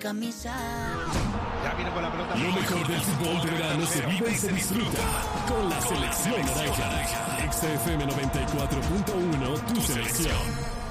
camisa. Ya viene con la pelota. Lo mejor del fútbol de verano se vive y se disfruta con la selección naranja. XFM 94.1, tu selección.